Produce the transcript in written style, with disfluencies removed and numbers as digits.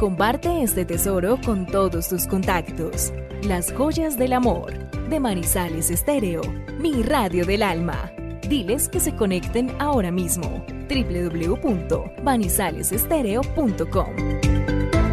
Comparte este tesoro con todos tus contactos. Las joyas del amor de Manizales Estéreo, mi radio del alma. Diles que se conecten ahora mismo. www.manizalesestereo.com